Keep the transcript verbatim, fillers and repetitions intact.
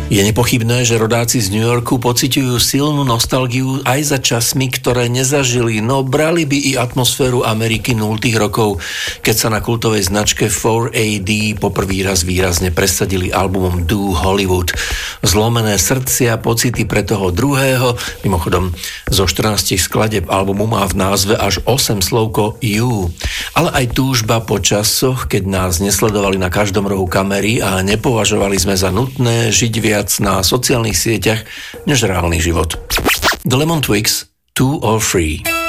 Je nepochybné, že rodáci z New Yorku pociťujú silnú nostalgiu aj za časmi, ktoré nezažili, no brali by i atmosféru Ameriky nultých rokov, keď sa na kultovej značke four A D poprvý raz výrazne presadili albumom Do Hollywood. Zlomené srdcia, pocity pre toho druhého, mimochodom zo štrnástich skladeb albumu má v názve až osem slovko You, ale aj túžba po časoch, keď nás nesledovali na každom rohu kamery a nepovažovali sme za nutné žiť viac na sociálnych sieťach než reálny život. The Lemon Twigs, Two or Three.